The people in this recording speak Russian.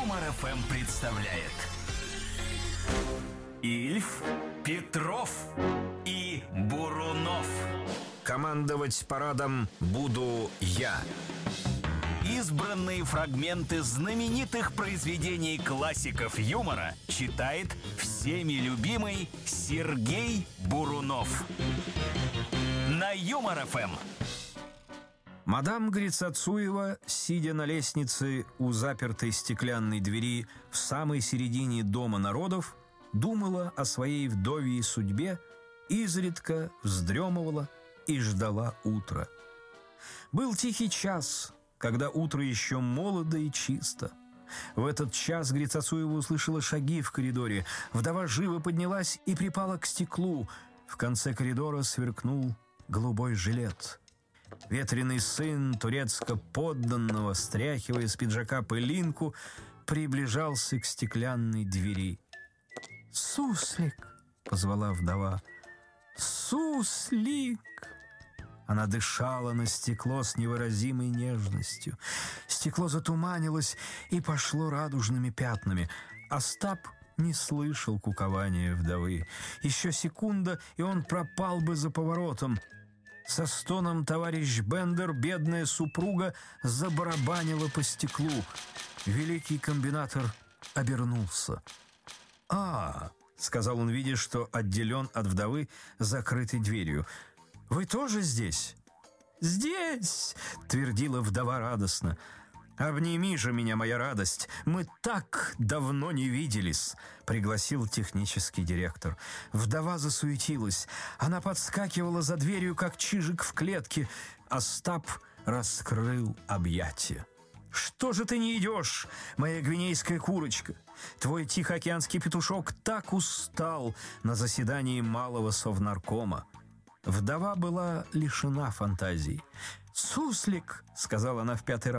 Юмор ФМ представляет Ильф, Петров и Бурунов. Командовать парадом буду я. Избранные фрагменты знаменитых произведений классиков юмора читает всеми любимый Сергей Бурунов. На Юмор ФМ. Мадам Грицацуева, сидя на лестнице у запертой стеклянной двери в самой середине Дома народов, думала о своей вдовьей судьбе, изредка вздремывала и ждала утра. Был тихий час, когда утро еще молодо и чисто. В этот час Грицацуева услышала шаги в коридоре. Вдова живо поднялась и припала к стеклу. В конце коридора сверкнул голубой жилет. Ветреный сын турецко-подданного, стряхивая с пиджака пылинку, приближался к стеклянной двери. «Суслик!» — позвала вдова. «Суслик!» Она дышала на стекло с невыразимой нежностью. Стекло затуманилось и пошло радужными пятнами. Остап не слышал кукования вдовы. Еще секунда, и он пропал бы за поворотом. Со стоном товарищ Бендер, бедная супруга, забарабанила по стеклу. Великий комбинатор обернулся. «А, — сказал он, видя, что отделен от вдовы закрытой дверью, — вы тоже здесь?» «Здесь!» — твердила вдова радостно. «Обними же меня, моя радость! Мы так давно не виделись!» — пригласил технический директор. Вдова засуетилась. Она подскакивала за дверью, как чижик в клетке. Остап раскрыл объятия. «Что же ты не идешь, моя гвинейская курочка? Твой тихоокеанский петушок так устал на заседании малого совнаркома». Вдова была лишена фантазии. «Суслик!» — сказала она в 5-й раз.